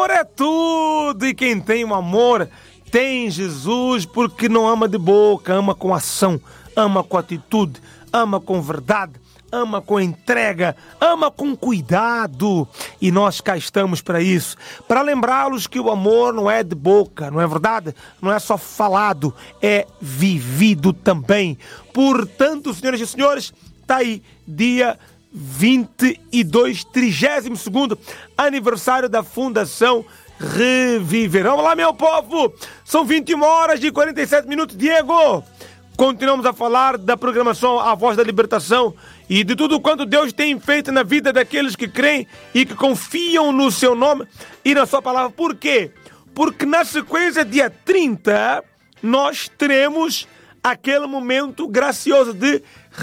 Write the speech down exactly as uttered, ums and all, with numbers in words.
amor é tudo, e quem tem o amor tem Jesus, porque não ama de boca, ama com ação, ama com atitude, ama com verdade, ama com entrega, ama com cuidado. E nós cá estamos para isso, para lembrá-los que o amor não é de boca, não é verdade? Não é só falado, é vivido também. Portanto, senhoras e senhores, está aí dia vinte e dois, trigésimo segundo aniversário da Fundação Reviver. Vamos lá, meu povo! São vinte e uma horas e quarenta e sete minutos, Diego! Continuamos a falar da programação A Voz da Libertação e de tudo quanto Deus tem feito na vida daqueles que creem e que confiam no seu nome e na sua palavra. Por quê? Porque na sequência, dia trinta, nós teremos aquele momento gracioso de